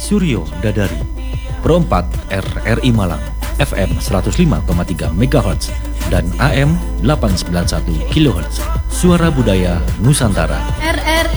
Suryo Dadari, Pro 4 RRI Malang, FM 105,3 MHz dan AM 891 kHz. Suara Budaya Nusantara. RRI